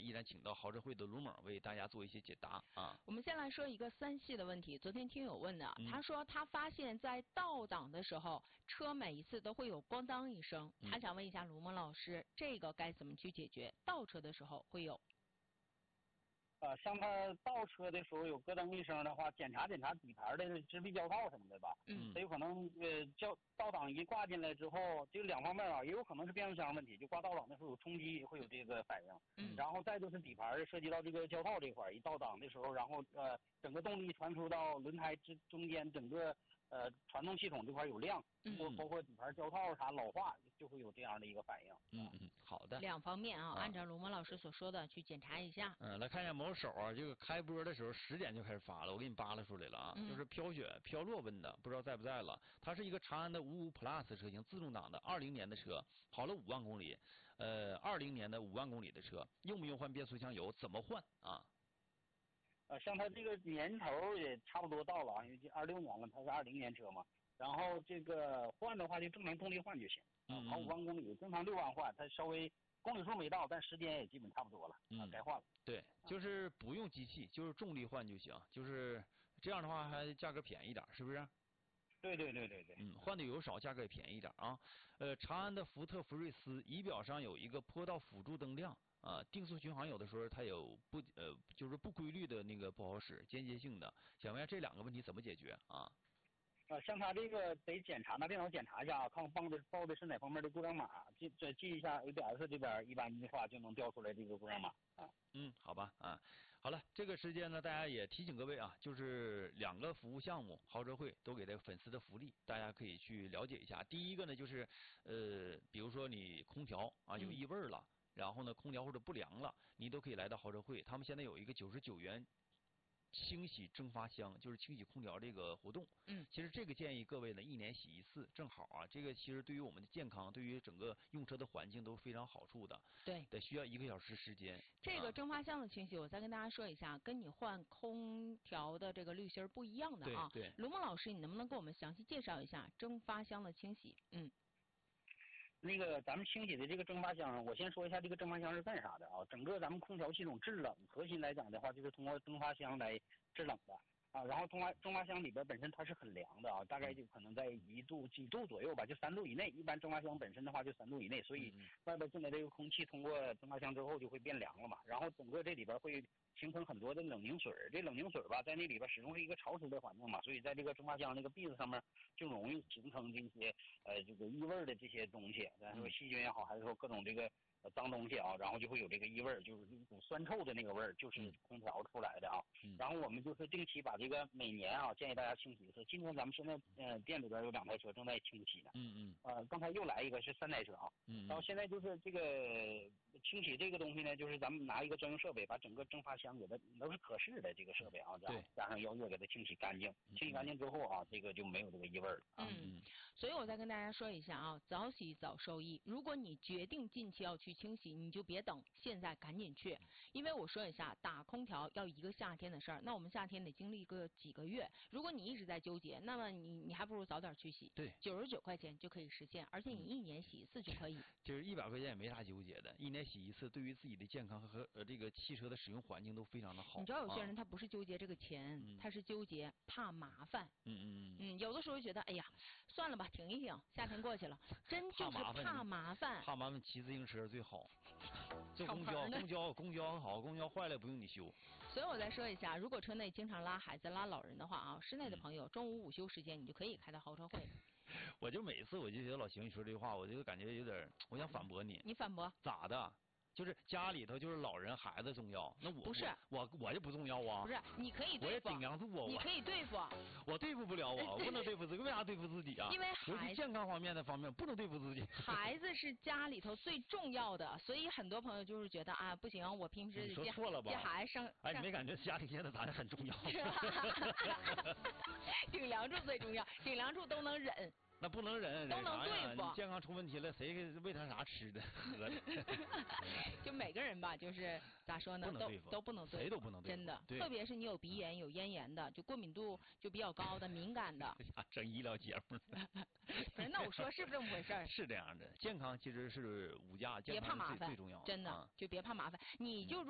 依然请到豪车会的卢猛为大家做一些解答啊。 我们先来说一个3系的问题，昨天听友问的，他说他发现在倒档的时候，车每一次都会有咣当一声，他想问一下卢猛老师，这个该怎么去解决？倒车的时候会有。 像他倒车的时候有咯噔一声的话，检查底盘的支臂胶套什么的吧。它有可能倒档一挂进来之后，这2方面啊，也有可能是变速箱问题，就挂倒档的时候有冲击会有这个反应。然后再就是底盘涉及到这个胶套这块，一倒档的时候，然后整个动力传输到轮胎中间，整个传动系统这块有亮，包括底盘胶套啥老化，就会有这样的一个反应。 好的。 2方面啊，按照卢猛老师所说的去检查一下。 来看一下某手啊，这个开播的时候10点就开始发了，我给你扒拉出来了啊，就是飘落问的，不知道在不在了。它是一个长安的55 Plus 车型，自动挡的，20年的车，跑了5万公里，20年的5万公里的车，用不用换变速箱油？怎么换啊？ 像它这个年头也差不多到了啊，因为26年了，它是20年车嘛。然后这个换的话就正常动力换就行。跑5万公里，正常6万换，它稍微公里数没到，但时间也基本差不多了，该换了。 对，就是不用机器，就是重力换就行，就是这样的话还价格便宜点，是不是？ 对。 换的油少，价格也便宜点啊。长安的福特福睿斯仪表上有一个坡道辅助灯亮。定速巡航有的时候它有就是不规律的那个不好使，间接性的。想问一下这2个问题怎么解决啊？ 像他这个得检查，拿电脑检查一下啊，看报的是哪方面的故障码，记一下 ABS 这边一般的话就能调出来这个故障码啊。 好吧啊，好了，这个时间呢，大家也提醒各位啊，就是2个服务项目，豪车会都给这个粉丝的福利，大家可以去了解一下。第一个呢，就是比如说你空调啊有异味了。然后呢，空调或者不良了，你都可以来到豪车会。他们现在有一个99元清洗蒸发箱，就是清洗空调这个活动。其实这个建议各位呢，1年洗1次，正好啊。这个其实对于我们的健康，对于整个用车的环境都非常好处的。 对， 得需要1个小时时间。 这个蒸发箱的清洗，我再跟大家说一下，跟你换空调的这个滤芯不一样的啊。 对。 卢猛老师，你能不能给我们详细介绍一下蒸发箱的清洗？ 那个咱们清洗的这个蒸发箱，我先说一下这个蒸发箱是干啥的啊？整个咱们空调系统制冷，核心来讲的话，就是通过蒸发箱来制冷的啊。然后蒸发箱里边本身它是很凉的啊，大概就可能在1度几度左右吧，就3度以内。一般蒸发箱本身的话就3度以内，所以外边进来这个空气通过蒸发箱之后就会变凉了嘛。然后整个这里边会形成很多的冷凝水，这冷凝水吧，在那里边始终是一个潮湿的环境嘛，所以在这个蒸发箱那个篦子上面就容易形成这些这个异味的这些东西，咱说细菌也好，还是说各种这个脏东西啊，然后就会有这个异味，就是一股酸臭的那个味儿，就是空调出来的啊。然后我们就是定期把这个每年啊，建议大家清洗一次。今天咱们现在店里边有2台车正在清洗呢。刚才又来一个是3台车啊。然后现在就是这个清洗这个东西呢，就是咱们拿一个专用设备，把整个蒸发箱给它都是可视的这个设备啊，然后加上药液给它清洗干净。清洗干净之后啊，这个就没有这个异味了啊。 所以我再跟大家说一下啊，早洗早受益。如果你决定近期要去清洗，你就别等，现在赶紧去。因为我说一下，打空调要1个夏天的事儿，那我们夏天得经历几个月。如果你一直在纠结，那么你还不如早点去洗。 对 ，99块钱就可以实现，而且你1年洗1次就可以。 就是100块钱也没啥纠结的，1年洗1次，对于自己的健康和这个汽车的使用环境都非常的好。 你知道有些人他不是纠结这个钱，他是纠结怕麻烦。有的时候觉得哎呀，算了吧，挺一挺，夏天过去了，真就是怕麻烦。 怕麻烦，骑自行车最好。坐公交好，公交坏了不用你修。 所以我再说一下，如果车内经常拉孩子、拉老人的话啊，室内的朋友中午午休时间你就可以开到豪车会。 我就每次我就觉得老邢你说这话，我就感觉有点，我想反驳你。 你反驳？ 咋的？就是家里头就是老人孩子重要，那我不是我就不重要啊？ 不是，你可以对付， 我也顶梁柱啊， 你可以对付， 我对付不了我不能对付自己，为啥对付自己啊？ 因为尤其健康方面的方面不能对付自己。 孩子是家里头最重要的，所以很多朋友就是觉得啊，不行，我平时说错了吧？ 接孩子上， 哎，你没感觉家里现在咱很重要？ 顶梁柱最重要，顶梁柱都能忍。 那不能忍， 都能对付。 你健康出问题了，谁给喂他啥吃的喝的？ 就每个人吧，就是咋说呢，都不能对付， 谁都不能对付， 真的。特别是你有鼻炎、有咽炎的，就过敏度就比较高的、敏感的。 整医疗节目。 不是，那我说是不是这么回事？ 是这样的，健康其实是无价，健康是最重要的。 真的，就别怕麻烦，你就。